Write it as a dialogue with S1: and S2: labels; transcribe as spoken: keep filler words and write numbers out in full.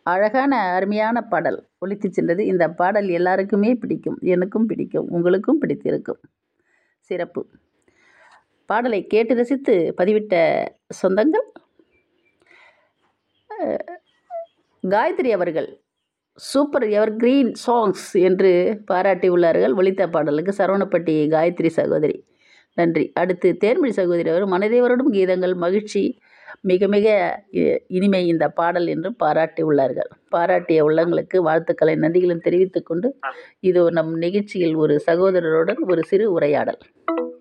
S1: அழகான அருமையான பாடல் ஒலித்து சென்றது. இந்த பாடல் எல்லாருக்குமே பிடிக்கும், எனக்கும் பிடிக்கும், உங்களுக்கும் பிடித்திருக்கும். சிறப்பு. பாடலை கேட்டு ரசித்து பதிவிட்ட சொந்தங்கள் காயத்ரி அவர்கள் சூப்பர் எவர் கிரீன் சாங்ஸ் என்று பாராட்டியுள்ளார்கள். ஒலித்த பாடலுக்கு சரவணப்பட்டி காயத்ரி சகோதரி நன்றி. அடுத்து தேன்மொழி சகோதரி அவர் மனதை வருடும் கீதங்கள் மகிழ்ச்சி, மிக மிக இனிமை இந்த பாடல் என்று பாராட்டி உள்ளார்கள். பாராட்டிய உள்ளங்களுக்கு வாழ்த்துக்களை நன்றிகளும் தெரிவித்துக் கொண்டு இது நம் நிகழ்ச்சியில் ஒரு சகோதரருடன் ஒரு சிறு உரையாடல்.